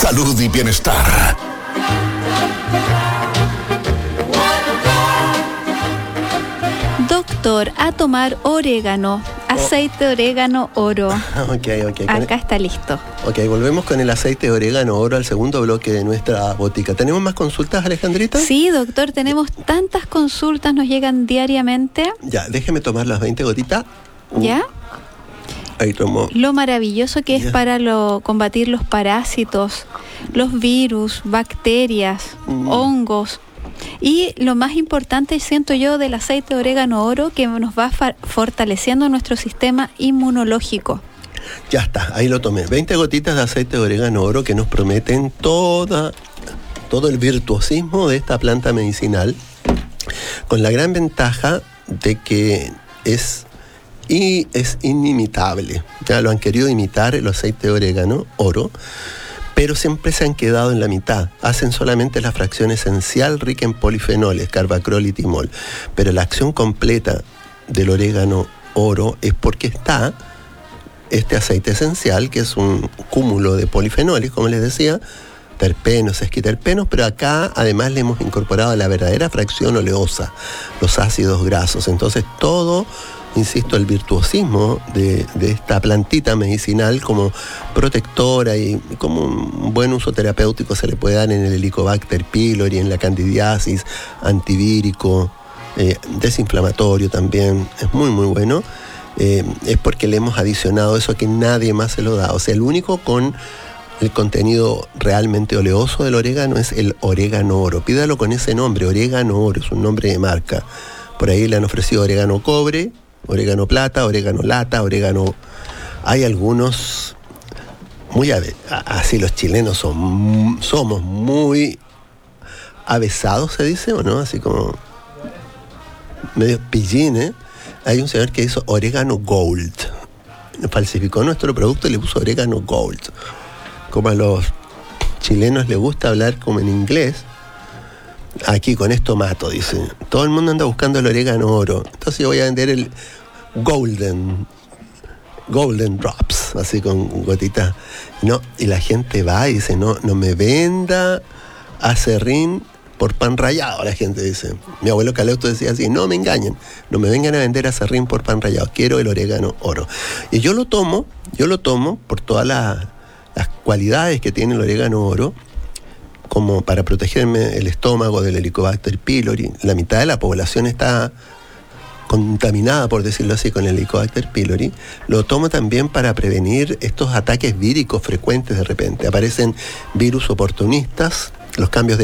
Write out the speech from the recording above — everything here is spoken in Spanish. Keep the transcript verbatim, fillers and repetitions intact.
salud y bienestar. Doctor, a tomar orégano, aceite de orégano oro. Ok, ok. Acá está listo. Ok, volvemos con el aceite de orégano oro al segundo bloque de nuestra botica. ¿Tenemos más consultas, Alejandrita? Sí, doctor, tenemos tantas consultas, nos llegan diariamente. Ya, déjeme tomar las veinte gotitas. Uh, ¿Ya? Ahí tomo. Lo maravilloso que es Ya. para lo, combatir los parásitos, los virus, bacterias, Mm. hongos. Y lo más importante, siento yo, del aceite de orégano oro, que nos va fa- fortaleciendo nuestro sistema inmunológico. Ya está, ahí lo tomé. veinte gotitas de aceite de orégano oro que nos prometen toda, todo el virtuosismo de esta planta medicinal, con la gran ventaja de que es, y es inimitable. Ya lo han querido imitar el aceite de orégano oro, pero siempre se han quedado en la mitad. Hacen solamente la fracción esencial rica en polifenoles, carbacrol y timol. Pero la acción completa del orégano oro es porque está este aceite esencial, que es un cúmulo de polifenoles, como les decía, terpenos, esquiterpenos, pero acá además le hemos incorporado la verdadera fracción oleosa, los ácidos grasos. Entonces todo, insisto, el virtuosismo de, de esta plantita medicinal como protectora y como un buen uso terapéutico se le puede dar en el Helicobacter pylori, en la candidiasis, antivírico, eh, desinflamatorio también, es muy muy bueno. Eh, es porque le hemos adicionado eso que nadie más se lo da. O sea, el único con el contenido realmente oleoso del orégano es el orégano oro. Pídalo con ese nombre, orégano oro, es un nombre de marca. Por ahí le han ofrecido orégano cobre, orégano plata, orégano lata, orégano... Hay algunos muy... Ave... Así los chilenos son, somos muy avesados, se dice, ¿o no? Así como medio pillines. Hay un señor que hizo orégano gold. Falsificó nuestro producto y le puso orégano gold. Como a los chilenos les gusta hablar como en inglés, aquí con esto mato, dice. Todo el mundo anda buscando el orégano oro. Entonces yo voy a vender el golden, golden drops, así con gotitas. No, y la gente va y dice, no, no me venda acerrín por pan rallado, la gente dice. Mi abuelo Caleuto decía así, no me engañen, no me vengan a vender acerrín por pan rallado, quiero el orégano oro. Y yo lo tomo, yo lo tomo por todas las, las cualidades que tiene el orégano oro, como para protegerme el estómago del Helicobacter pylori. La mitad de la población está contaminada, por decirlo así, con el Helicobacter pylori. Lo tomo también para prevenir estos ataques víricos frecuentes de repente. Aparecen virus oportunistas, los cambios de